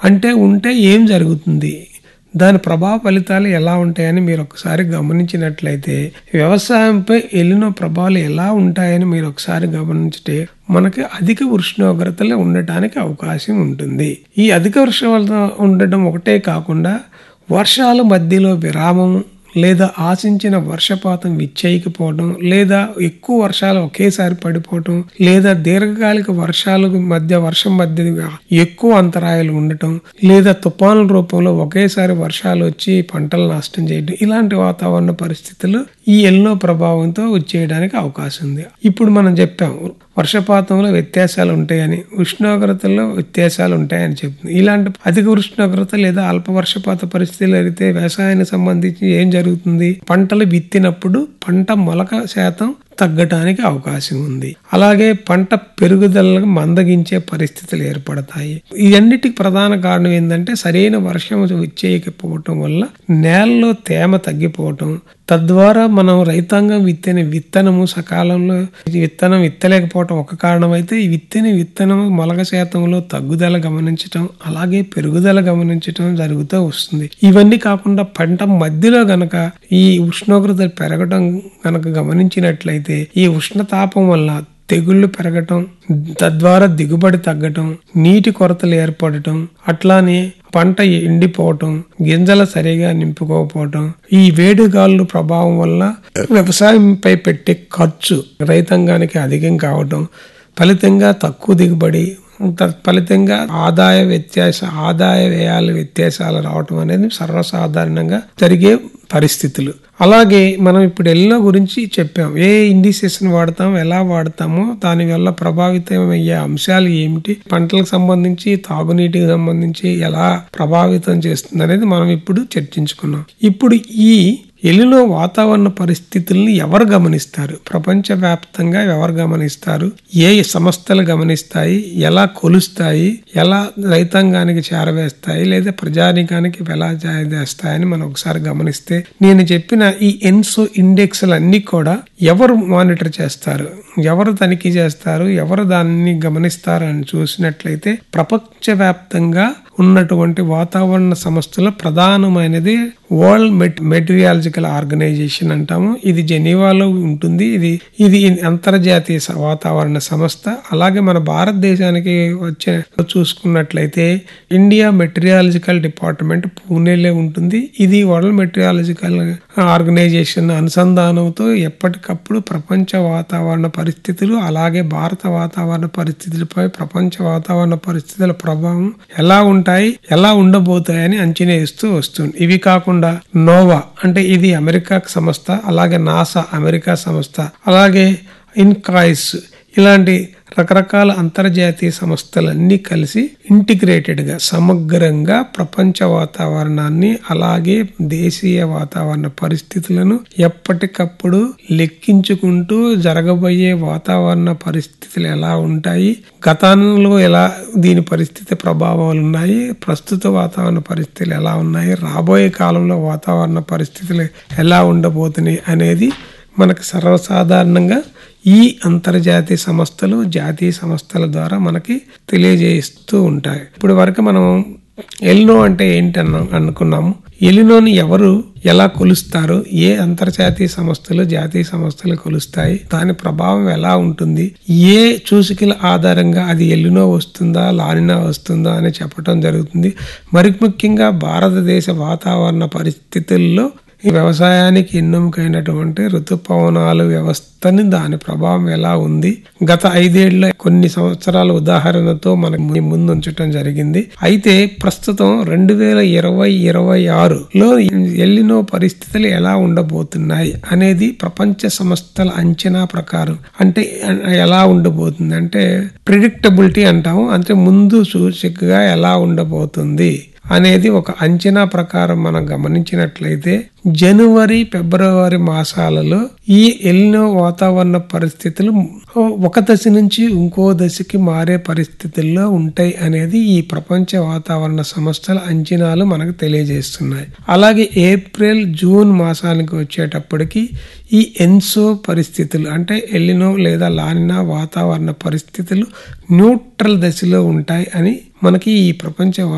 అంటే ఉంటే ఏం జరుగుతుంది, దాని ప్రభావ ఫలితాలు ఎలా ఉంటాయని మీరు ఒకసారి గమనించినట్లయితే, వ్యవసాయంపై ఎల్లినో ప్రభావాలు ఎలా ఉంటాయని మీరు ఒకసారి గమనించితే మనకి అధిక ఉష్ణోగ్రతలు ఉండటానికి అవకాశం ఉంటుంది. ఈ అధిక ఉష్ణోగ్రత ఉండటం ఒకటే కాకుండా వర్షాల మధ్యలో విరామం, లేదా ఆశించిన వర్షపాతం విచ్చేయకపోవడం, లేదా ఎక్కువ వర్షాలు ఒకేసారి పడిపోవటం, లేదా దీర్ఘకాలిక వర్షం మధ్య ఎక్కువ అంతరాయాలు ఉండటం, లేదా తుఫానుల రూపంలో ఒకేసారి వర్షాలు వచ్చి పంటలు నష్టం చేయడం, ఇలాంటి వాతావరణ పరిస్థితులు ఈ ఎల్నినో ప్రభావంతో వచ్చేయడానికి అవకాశం ఉంది. ఇప్పుడు మనం చెప్పాం వర్షపాతంలో వ్యత్యాసాలు ఉంటాయని, ఉష్ణోగ్రతల్లో వ్యత్యాసాలు ఉంటాయని చెప్తుంది. ఇలాంటి అధిక ఉష్ణోగ్రత లేదా అల్ప వర్షపాత పరిస్థితులు అయితే వ్యవసాయానికి సంబంధించి ఏం జరుగుతుంది, పంటలు విత్తినప్పుడు పంట మొలక శాతం తగ్గటానికి అవకాశం ఉంది. అలాగే పంట పెరుగుదలకు మందగించే పరిస్థితులు ఏర్పడతాయి. ఇవన్నిటికి ప్రధాన కారణం ఏంటంటే సరైన వర్షం చేయకపోవటం వల్ల నేలలో తేమ తగ్గిపోవటం, తద్వారా మనం రైతాంగం విత్తిన విత్తనము సకాలంలో విత్తలేకపోవటం ఒక కారణం అయితే, ఈ విత్తనము మొలక శాతంలో తగ్గుదల గమనించటం, అలాగే పెరుగుదల గమనించటం జరుగుతూ వస్తుంది. ఇవన్నీ కాకుండా పంట మధ్యలో గనక ఈ ఉష్ణోగ్రతలు పెరగటం గనక గమనించినట్లయితే, ఈ ఉష్ణతాపం వల్ల తెగుళ్లు పెరగటం, తద్వారా దిగుబడి తగ్గటం, నీటి కొరతలు ఏర్పడటం, అట్లానే పంట ఎండిపోవటం, గింజలు సరిగా నింపుకోకపోవటం, ఈ వేడిగాలుల ప్రభావం వల్ల వ్యవసాయంపై పెట్టే ఖర్చు రైతాంగానికి అధికం కావటం, ఫలితంగా తక్కువ దిగుబడి, ఫలితంగా ఆదాయ వ్యయాల వ్యత్యాసాలు రావటం అనేది సర్వసాధారణంగా జరిగే పరిస్థితులు. అలాగే మనం ఇప్పుడు ఎల్నినో గురించి చెప్పాం. ఏ ఇండిసెస్ వాడతాం, ఎలా వాడతామో, దాని వల్ల ప్రభావితం అయ్యే అంశాలు ఏమిటి, పంటలకు సంబంధించి తాగునీటికి సంబంధించి ఎలా ప్రభావితం చేస్తుంది అనేది మనం ఇప్పుడు చర్చించుకున్నాం. ఇప్పుడు ఈ ఎల్నినో వాతావరణ పరిస్థితుల్ని ఎవరు గమనిస్తారు, ప్రపంచవ్యాప్తంగా ఎవరు గమనిస్తారు, ఏ సంస్థలు గమనిస్తాయి, ఎలా కొలుస్తాయి, ఎలా రైతాంగానికి చేరవేస్తాయి, లేదా ప్రజానికానికి ఎలా చేరవేస్తాయని మనం ఒకసారి గమనిస్తే, నేను చెప్పిన ఈ ఎన్సో ఇండెక్స్లు అన్ని కూడా ఎవరు మానిటర్ చేస్తారు, ఎవరు తనిఖీ చేస్తారు, ఎవరు దాన్ని గమనిస్తారు అని చూసినట్లయితే, ప్రపంచవ్యాప్తంగా ఉన్నటువంటి వాతావరణ సంస్థల ప్రధానమైనది వరల్డ్ మెటీరియాలజికల్ ఆర్గనైజేషన్ అంటాము. ఇది జెనీవాలో ఉంటుంది. ఇది అంతర్జాతీయ వాతావరణ సంస్థ. అలాగే మన భారతదేశానికి వచ్చే చూసుకున్నట్లయితే ఇండియా మెటీరియాలజికల్ డిపార్ట్మెంట్ పూణేలో ఉంటుంది. ఇది వరల్డ్ మెటీరియాలజికల్ ఆర్గనైజేషన్ అనుసంధానంతో ఎప్పటికప్పుడు ప్రపంచ వాతావరణ పరిస్థితులు, అలాగే భారత వాతావరణ పరిస్థితులపై ప్రపంచ వాతావరణ పరిస్థితుల ప్రభావం ఎలా ఉంటాయి, ఎలా ఉండబోతాయని అంచనా వేస్తూ వస్తుంది. ఇవి కాకుండా నోవా అంటే ఇది అమెరికా సంస్థ, అలాగే నాసా అమెరికా సంస్థ, అలాగే ఇన్కాయిస్, ఇలాంటి రకరకాల అంతర్జాతీయ సంస్థలన్నీ కలిసి ఇంటిగ్రేటెడ్ గా సమగ్రంగా ప్రపంచ వాతావరణాన్ని, అలాగే దేశీయ వాతావరణ పరిస్థితులను ఎప్పటికప్పుడు లెక్కించుకుంటూ జరగబోయే వాతావరణ పరిస్థితులు ఎలా ఉంటాయి, గతంలో ఎలా దీని పరిస్థితి ప్రభావాలు ఉన్నాయి, ప్రస్తుత వాతావరణ పరిస్థితులు ఎలా ఉన్నాయి, రాబోయే కాలంలో వాతావరణ పరిస్థితులు ఎలా ఉండబోతున్నాయి అనేది మనకు సర్వసాధారణంగా ఈ అంతర్జాతీయ సంస్థలు, జాతీయ సంస్థల ద్వారా మనకి తెలియజేస్తూ ఉంటాయి. ఇప్పుడు వరకు మనం ఎల్నినో అంటే ఏంటి అనుకున్నాము. ఎల్నినోని ఎవరు ఎలా కొలుస్తారు, ఏ అంతర్జాతీయ సంస్థలు, జాతీయ సంస్థలు కొలుస్తాయి, దాని ప్రభావం ఎలా ఉంటుంది, ఏ సూచికల ఆధారంగా అది ఎల్నినో వస్తుందా లానినా వస్తుందా అని చెప్పడం జరుగుతుంది. మరి ముఖ్యంగా భారతదేశ వాతావరణ పరిస్థితుల్లో ఈ వ్యవసాయానికి ఎన్నుకైనటువంటి ఋతుపవనాల వ్యవస్థని, దాని ప్రభావం ఎలా ఉంది, గత 5 ఏళ్ల కొన్ని సంవత్సరాల ఉదాహరణతో మనకు ముందు ఉంచడం జరిగింది. అయితే ప్రస్తుతం 2020-26లో ఎల్నినో పరిస్థితులు ఎలా ఉండబోతున్నాయి అనేది ప్రపంచ సంస్థల అంచనా ప్రకారం, అంటే ఎలా ఉండబోతుంది అంటే ప్రిడిక్టబిలిటీ అంటాము, అంటే ముందు సూచికగా ఎలా ఉండబోతుంది అనేది ఒక అంచనా ప్రకారం మనం గమనించినట్లయితే జనవరి, ఫిబ్రవరి మాసాలలో ఈ ఎల్నినో వాతావరణ పరిస్థితులు ఒక దశ నుంచి ఇంకో దశకి మారే పరిస్థితుల్లో ఉంటాయి అనేది ఈ ప్రపంచ వాతావరణ సంస్థల అంచనాలు మనకు తెలియజేస్తున్నాయి. అలాగే ఏప్రిల్, జూన్ మాసానికి వచ్చేటప్పటికి ఈ ఎన్సో పరిస్థితులు అంటే ఎల్నినో లేదా లానినా వాతావరణ పరిస్థితులు న్యూట్రల్ దశలో ఉంటాయి అని మనకి ఈ ప్రపంచ